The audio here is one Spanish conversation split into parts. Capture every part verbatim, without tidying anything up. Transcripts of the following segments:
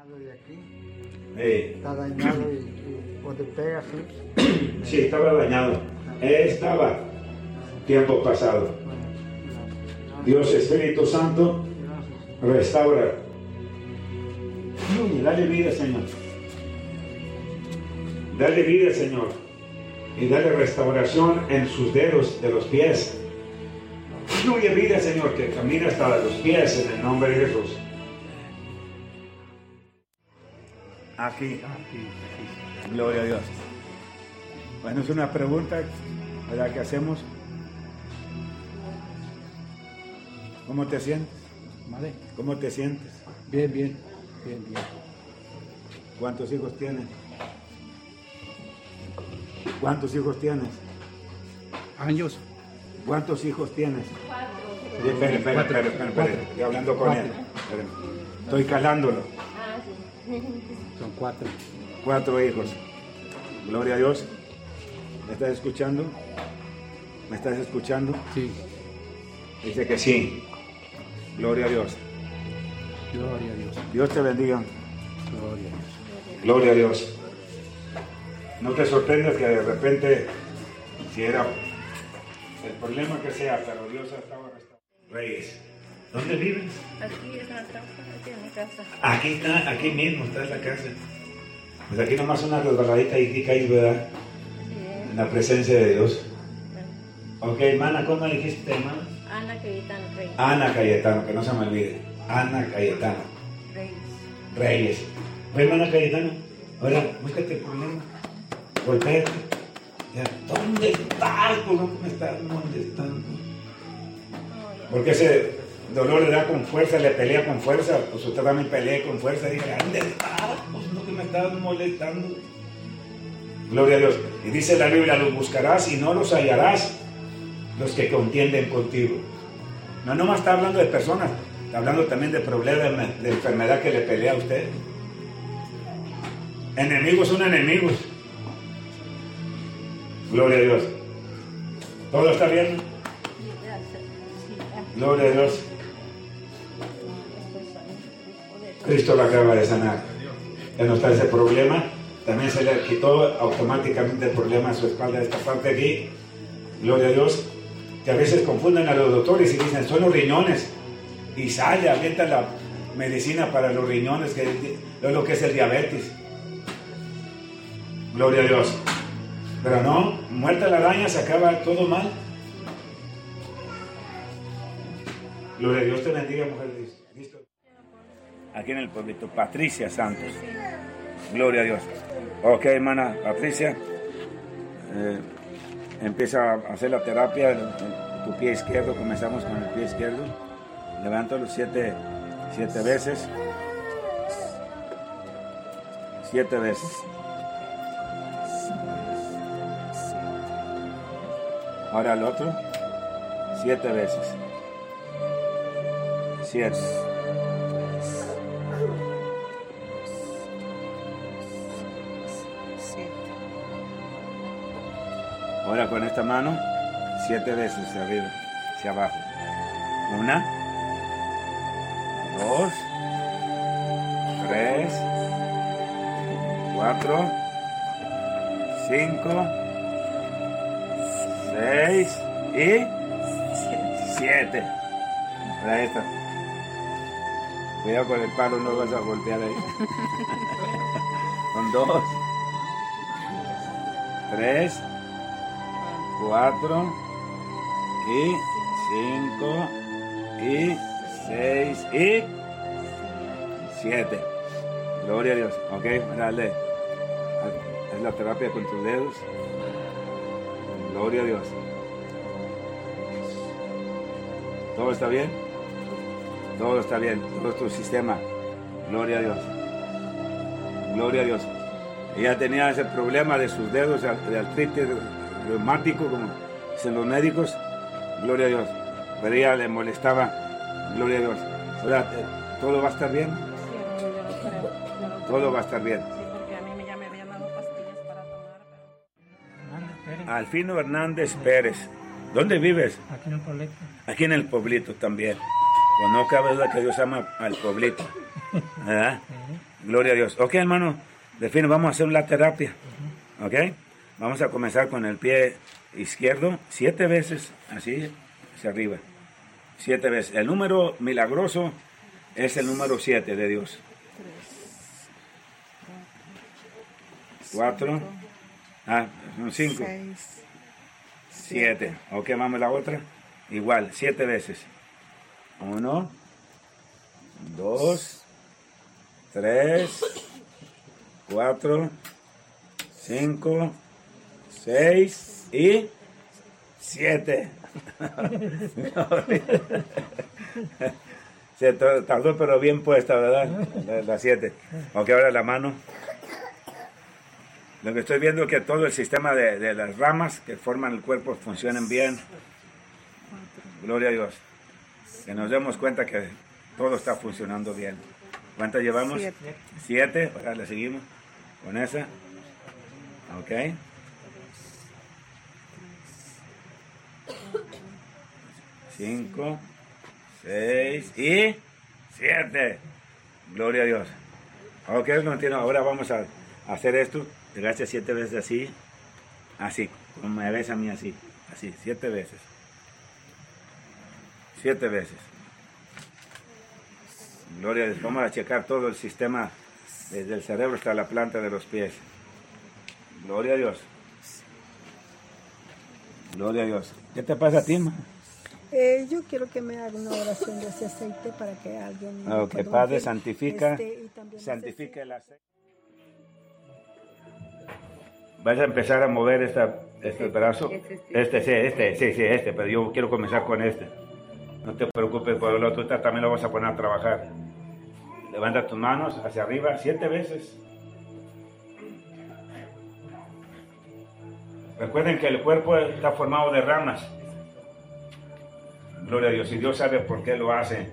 De aquí, Eh, está dañado y, y cuando pega así. sí, estaba dañado. Estaba tiempo pasado. Dios Espíritu Santo, restaura. Uy, dale vida, Señor. Dale vida, Señor. Y dale restauración en sus dedos de los pies. Fluye vida, Señor, que camina hasta los pies en el nombre de Jesús. Aquí. Gloria a Dios. Bueno, es una pregunta, ¿verdad?, que hacemos. ¿Cómo te sientes? ¿Vale? ¿Cómo te sientes? Bien, bien, bien, bien. ¿Cuántos hijos tienes? ¿Cuántos hijos tienes? ¿Años? ¿Cuántos hijos tienes? Cuatro. Sí, espere, espere, espere, espere, espere. Estoy hablando con él. Espere. Estoy calándolo. Ah, sí. Son cuatro. Cuatro hijos. Gloria a Dios. ¿Me estás escuchando? ¿Me estás escuchando? Sí. Dice que sí. Gloria a Dios. Gloria a Dios. Dios te bendiga. Gloria a Dios. Gloria a Dios. No te sorprendas que de repente, si era el problema que sea, pero Dios estaba restaurando. Reyes, ¿dónde viven? Aquí es la casa, aquí en mi casa. Aquí está, aquí mismo está la casa. Pues aquí nomás una resbaladita y caes, ¿verdad? Sí. En la presencia de Dios. Ok, hermana, ¿cómo dijiste, hermana? Ana Cayetano Reyes. Ana Cayetano, que no se me olvide. Ana Cayetano Reyes. Reyes. Oye, hermana Cayetano, ahora búscate el problema. Golpéate. ¿Dónde estás? ¿Por qué me estás molestando? Porque ese dolor le da con fuerza, le pelea con fuerza. Pues usted también pelea con fuerza. Dice, ¿dónde estás? Pues no, que me estás molestando. Gloria a Dios. Y dice la Biblia, los buscarás y no los hallarás, los que contienden contigo. No nomás está hablando de personas, está hablando también de problemas, de enfermedad que le pelea a usted. Enemigos son enemigos. Gloria a Dios. ¿Todo está bien? Gloria a Dios. Cristo lo acaba de sanar. Ya no está ese problema. También se le quitó automáticamente el problema a su espalda, esta parte aquí. Gloria a Dios. Que a veces confunden a los doctores y dicen, son los riñones. Y sale, avienta la medicina para los riñones, que es lo que es el diabetes. Gloria a Dios. Pero no, muerta la araña, se acaba todo mal. Gloria a Dios, te bendiga, mujer. ¿Listo? Aquí en el pueblito, Patricia Santos. Gloria a Dios. Ok, hermana Patricia. Eh, empieza a hacer la terapia en tu pie izquierdo. Comenzamos con el pie izquierdo. Levántalo siete, siete veces. Siete veces. Ahora el otro. Siete veces. Siete. Ahora con esta mano, siete veces hacia arriba, hacia abajo. Una, dos, tres, cuatro, cinco, seis y siete. Ahí está. Cuidado con el palo, no vas a golpear ahí. Con dos, tres, cuatro y cinco y seis y siete. Gloria a Dios. Ok, dale. Es la terapia con tus dedos. Gloria a Dios. ¿Todo está bien? Todo está bien. Todo es tu sistema. Gloria a Dios. Gloria a Dios. Ella tenía ese problema de sus dedos, de artritis reumático, como dicen los médicos. Gloria a Dios. Pero ella le molestaba. Gloria a Dios. Ahora, ¿todo va a estar bien? Todo va a estar bien. Sí, porque a mí me, ya me habían dado pastillas para tomar, pero... Alfino Hernández Pérez. ¿Dónde vives? Aquí en el pueblito. Aquí en el pueblito también. Pues no cabe duda que Dios ama al pueblito. ¿Verdad? Gloria a Dios. Ok, hermano, de fin, vamos a hacer la terapia. Ok, vamos a comenzar con el pie izquierdo, siete veces, así, hacia arriba. Siete veces. El número milagroso es el número siete de Dios. Cuatro. Ah, son cinco. Seis. Siete. Ok, vamos a la otra. Igual, siete veces. Uno, dos, tres, cuatro, cinco, seis y siete. Se tardó, pero bien puesta, ¿verdad? La, la siete. Ok, ahora la mano. Lo que estoy viendo es que todo el sistema de, de las ramas que forman el cuerpo funcionen bien. Gloria a Dios. Que nos demos cuenta que todo está funcionando bien. ¿Cuántas llevamos? Siete. Siete. Ahora le seguimos con esa. Ok. Cinco, seis y siete. Gloria a Dios. Ok, ahora vamos a hacer esto. Gracias siete veces así. Así, como me ves a mí así. Así, siete veces. Siete veces. Gloria a Dios. Vamos a checar todo el sistema desde el cerebro hasta la planta de los pies. Gloria a Dios. Gloria a Dios. ¿Qué te pasa a ti, ma? Eh, yo quiero que me haga una oración de ese aceite para que alguien... Ok, perdón, Padre, que, santifica, este, y también santifica el aceite. Vas a empezar a mover esta, este brazo. Este, sí, este, sí, sí, este, pero yo quiero comenzar con este. No te preocupes por el otro, esta también lo vas a poner a trabajar. Levanta tus manos hacia arriba siete veces. Recuerden que el cuerpo está formado de ramas. Gloria a Dios, y Dios sabe por qué lo hace.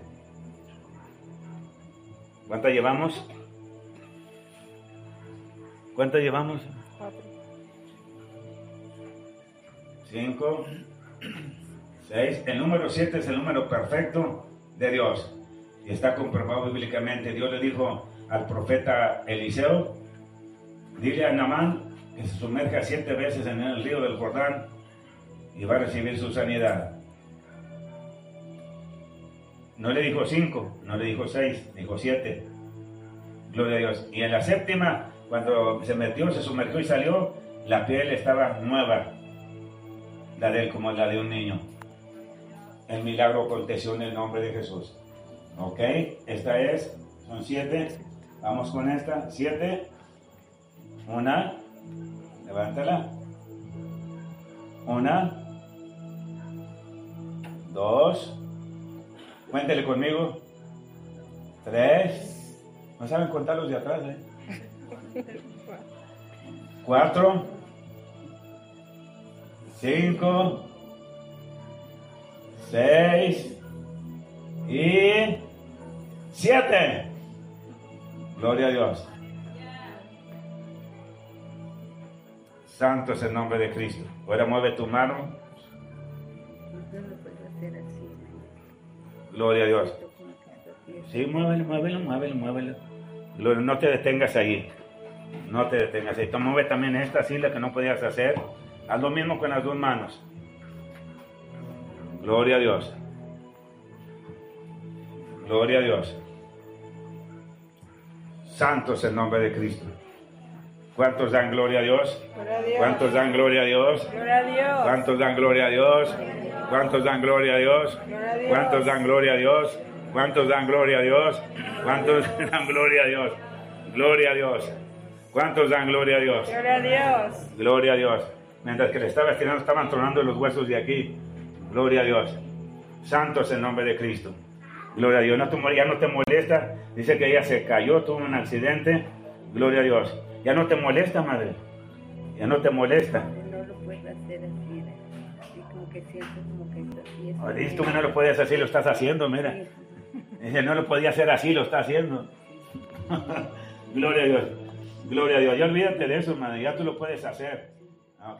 ¿Cuántas llevamos? ¿Cuántas llevamos? Cuatro. Cinco, seis. El número siete es el número perfecto de Dios. Y está comprobado bíblicamente. Dios le dijo al profeta Eliseo, dile a Naamán que se sumerja siete veces en el río del Jordán y va a recibir su sanidad. No le dijo cinco, no le dijo seis, dijo siete. Gloria a Dios. Y en la séptima, cuando se metió, se sumergió y salió, la piel estaba nueva, la de él como la de un niño. El milagro aconteció en el nombre de Jesús. Ok, esta es, son siete. Vamos con esta, siete. Una, levántala. Una, dos. Cuéntele conmigo. Tres. No saben contar los de atrás, ¿eh? Cuatro. Cinco. Seis. Y siete. Gloria a Dios. Santo es el nombre de Cristo. Ahora mueve tu mano. Gloria a Dios. Sí, muévelo, muévelo, muévelo, muévelo. Gloria, no te detengas ahí. No te detengas ahí. Tú mueve también esta, así la que no podías hacer. Haz lo mismo con las dos manos. Gloria a Dios. Gloria a Dios. Santo es el nombre de Cristo. ¿Cuántos dan gloria a Dios? Gloria a Dios. ¿Cuántos dan gloria a Dios? Gloria a Dios. ¿Cuántos dan gloria a Dios? ¿Cuántos dan gloria a Dios? Gloria a Dios. ¿Cuántos dan gloria a Dios? ¿Cuántos dan gloria a Dios? ¿Cuántos dan gloria a Dios? Gloria a Dios. ¿Cuántos dan gloria a Dios? Gloria a Dios. Gloria a Dios. Mientras que le estaba estirando, estaban tronando los huesos de aquí. Gloria a Dios. Santo es el nombre de Cristo. Gloria a Dios. No te, ya no te molesta. Dice que ella se cayó, tuvo un accidente. Gloria a Dios. Ya no te molesta, madre. Ya no te molesta. No lo puedes hacer así, ¿eh? Así como que siento como que está así. Ahorita tú que no lo podías hacer, lo estás haciendo, mira. Dice, no lo podía hacer así, lo está haciendo. Gloria a Dios. Gloria a Dios. Ya olvídate de eso, madre. Ya tú lo puedes hacer. ¿Ok?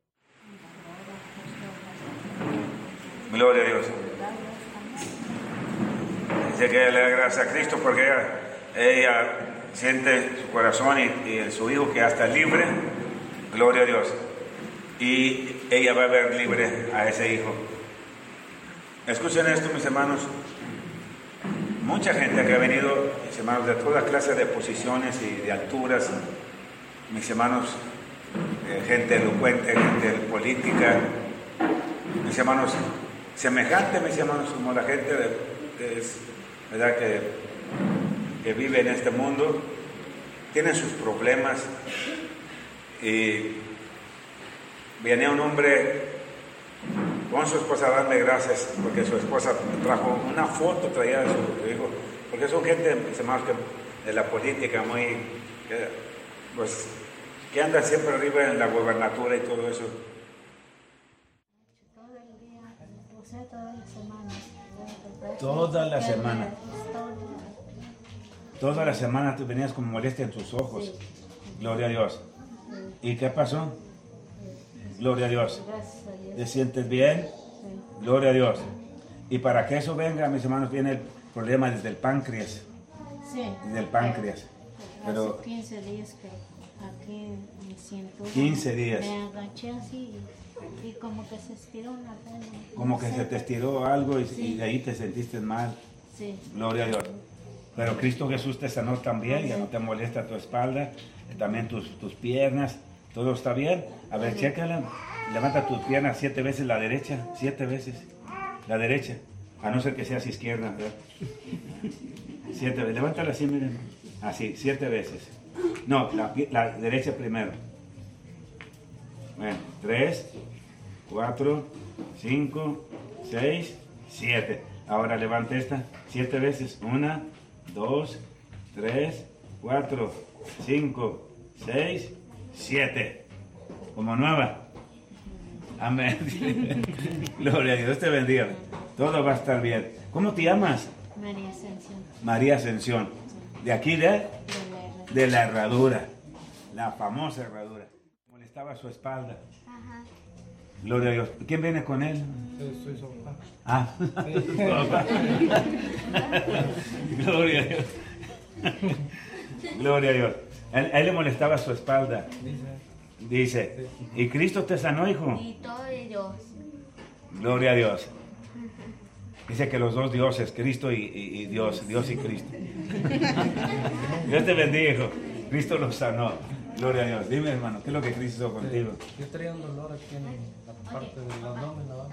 Gloria a Dios. Dice que le da gracias a Cristo porque ella, ella siente su corazón y, y su hijo que ya está libre, gloria a Dios. Y ella va a ver libre a ese hijo. Escuchen esto, mis hermanos. Mucha gente que ha venido, mis hermanos, de todas clases de posiciones y de alturas, mis hermanos, eh, gente elocuente, gente política, mis hermanos, semejante, mis hermanos, como la gente de, de, ¿verdad? Que, que vive en este mundo, tienen sus problemas. Y viene un hombre con su esposa a darle gracias porque su esposa trajo una foto, traía de su hijo, porque son gente, mis hermanos, que de la política muy, que, pues, que anda siempre arriba en la gobernatura y todo eso. Todo el día, o sea, toda la semana. Toda la semana. Toda la semana tú venías con molestia en tus ojos. Sí. Gloria a Dios. ¿Y qué pasó? Gloria a Dios. Gracias a Dios. ¿Te sientes bien? Sí. Gloria a Dios. Y para que eso venga, mis hermanos, viene el problema desde el páncreas. Sí. Desde el páncreas. Pero hace quince días que aquí me siento. quince días. Me agaché así y, y como que se estiró una pena. Como No que sé. se te estiró algo y, Sí. y de ahí te sentiste mal. Sí. Gloria a Dios. Pero Cristo Jesús te sanó también, ya no te molesta tu espalda, también tus, tus piernas, todo está bien. A ver, chécala, levanta tus piernas siete veces la derecha, siete veces la derecha, a no ser que seas izquierda, ¿verdad? Siete veces, levántala así, miren, así, siete veces. No, la, la derecha primero. Bueno, tres, cuatro, cinco, seis, siete. Ahora levanta esta, siete veces, una, dos, tres, cuatro, cinco, seis, siete. Como nueva. Amén. Gloria a Dios, Dios te bendiga. Todo va a estar bien. ¿Cómo te llamas? María Ascensión. María Ascensión. ¿De aquí de? De la De la herradura. La famosa herradura. Molestaba su espalda. Ajá. Gloria a Dios. ¿Quién viene con él? Soy su papá. Ah. Gloria a Dios. Gloria a Dios. A él, a él le molestaba su espalda. Dice. ¿Y Cristo te sanó, hijo? Y todos ellos. Gloria a Dios. Dice que los dos dioses, Cristo y, y, y Dios, Dios y Cristo. Dios te bendiga, hijo. Cristo los sanó. Gloria a Dios. Dime, hermano, ¿qué es lo que Cristo hizo contigo? Yo traía un dolor aquí en la parte del abdomen, la banda.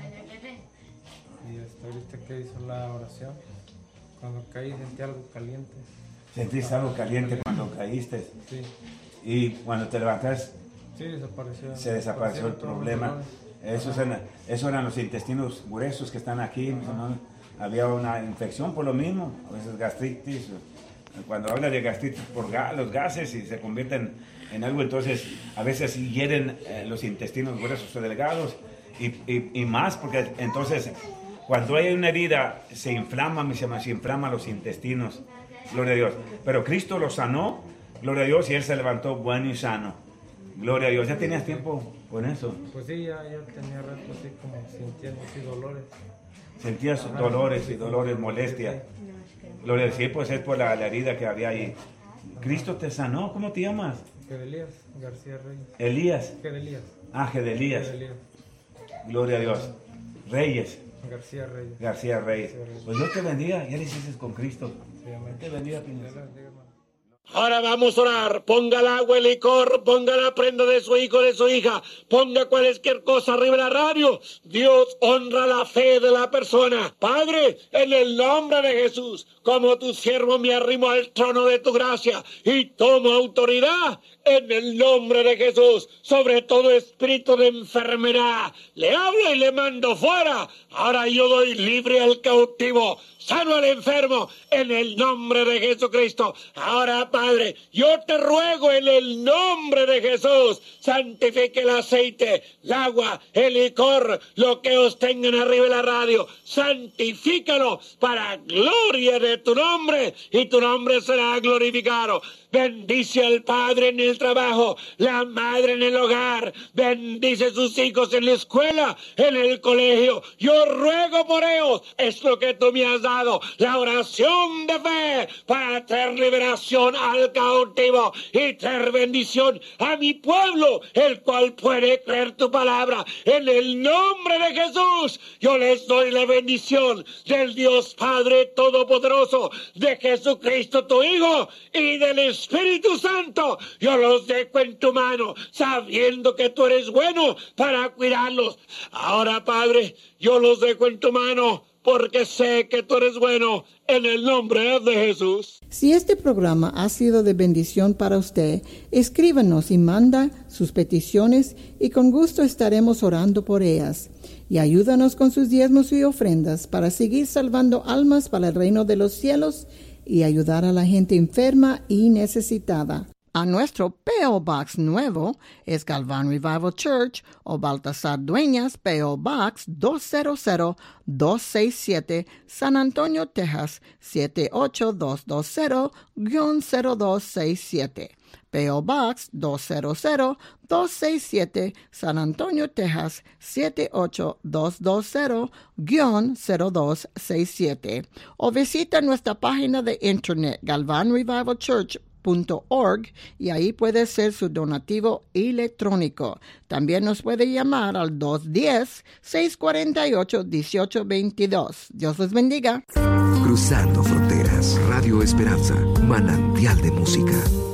Y hasta ahorita que hizo la oración, cuando caí sentí algo caliente. ¿Sentiste algo caliente cuando caíste? Sí, Y cuando te levantaste, sí, desapareció. se desapareció el Desaparecieron todos los problema. dolores. Esos eran, esos eran los intestinos gruesos que están aquí, mis hermanos. Había una infección por lo mismo, a veces gastritis. Cuando habla de gastritis por ga- los gases y se convierten en algo, entonces a veces hieren eh, los intestinos gruesos o delgados y, y, y más, porque entonces cuando hay una herida se inflama, mis hermanos, se inflama los intestinos. Gloria a Dios. Pero Cristo lo sanó, gloria a Dios, y Él se levantó bueno y sano. Gloria a Dios. ¿Ya tenías tiempo con eso? Pues sí, ya, ya tenía rato así como sintiendo así dolores. Sentías dolores y dolores, molestia. Gloria a Dios. Sí, pues es por la, la herida que había ahí. Cristo te sanó. ¿Cómo te llamas? Gedelías García Reyes. Elías. Gedelías. Ah, Gedelías. Gedelías Gloria a Dios. Reyes. García Reyes. García Reyes. Pues Dios te bendiga. Ya le hiciste con Cristo. Sí, amén. Dios te bendiga, Dios Piñas. les bendiga, hermano. Ahora vamos a orar. Ponga el agua, el licor, ponga la prenda de su hijo, de su hija, ponga cualquier cosa arriba de la radio. Dios honra la fe de la persona. Padre, en el nombre de Jesús, como tu siervo me arrimo al trono de tu gracia y tomo autoridad en el nombre de Jesús sobre todo espíritu de enfermedad. Le hablo y le mando fuera. Ahora yo doy libre al cautivo, sano al enfermo, en el nombre de Jesucristo. Ahora, Padre, yo te ruego en el nombre de Jesús, santifique el aceite, el agua, el licor, lo que os tengan arriba de la radio, santifícalo para gloria de tu nombre, y tu nombre será glorificado. Bendice al Padre en el el trabajo, la madre en el hogar. Bendice a sus hijos en la escuela, en el colegio. Yo ruego por ellos. Es lo que tú me has dado. La oración de fe para traer liberación al cautivo y traer bendición a mi pueblo, el cual puede creer tu palabra. En el nombre de Jesús, yo les doy la bendición del Dios Padre Todopoderoso, de Jesucristo tu Hijo y del Espíritu Santo. Yo los dejo en tu mano, sabiendo que tú eres bueno para cuidarlos. Ahora, Padre, yo los dejo en tu mano, porque sé que tú eres bueno, en el nombre de Jesús. Si este programa ha sido de bendición para usted, escríbanos y manda sus peticiones y con gusto estaremos orando por ellas. Y ayúdanos con sus diezmos y ofrendas para seguir salvando almas para el reino de los cielos y ayudar a la gente enferma y necesitada. A nuestro P O Box nuevo es Galván Revival Church o Baltasar Dueñas, P O Box dos cero cero dos seis siete, San Antonio, Texas siete ocho dos dos cero cero dos seis siete. P O Box dos cero cero dos seis siete, San Antonio, Texas siete ocho dos dos cero cero dos seis siete. O visita nuestra página de internet galvan revival church punto org y ahí puede hacer su donativo electrónico. También nos puede llamar al dos uno cero, seis cuatro ocho, uno ocho dos dos. Dios les bendiga. Cruzando Fronteras, Radio Esperanza, manantial de música.